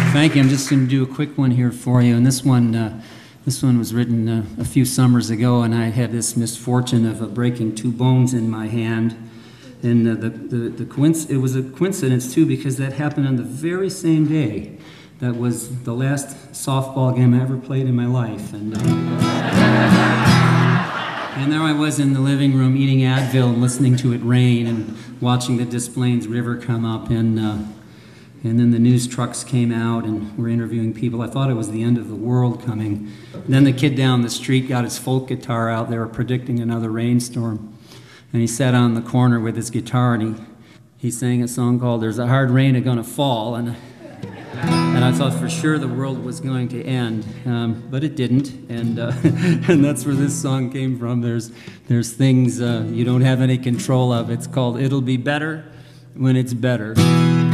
Thank you. I'm just going to do a quick one here for you. And this one was written a few summers ago, and I had this misfortune of breaking 2 bones in my hand. And it was a coincidence, too, because that happened on the very same day. That was the last softball game I ever played in my life. And there I was in the living room eating Advil and listening to it rain and watching the Des Plaines River come up. And then the news trucks came out and were interviewing people. I thought it was the end of the world coming. And then the kid down the street got his folk guitar out. They were predicting another rainstorm. And he sat on the corner with his guitar and he sang a song called "There's a Hard Rain A-Gonna Fall." And I thought for sure the world was going to end, but it didn't. And that's where this song came from. There's things you don't have any control of. It's called "It'll Be Better When It's Better."